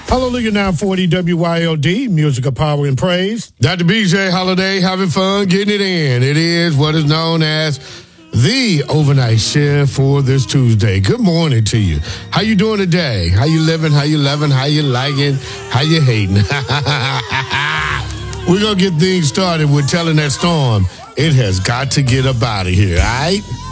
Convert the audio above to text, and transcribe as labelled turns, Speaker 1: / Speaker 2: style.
Speaker 1: Hallelujah 940 WYLD, music of power and praise.
Speaker 2: Dr. BJ Holiday having fun getting it in. It is what is known as the overnight shift for this Tuesday. Good morning to you. How you doing today? How you living? How you loving? How you liking? How you hating? We're going to get things started with telling that storm it has got to get up out of here, all right?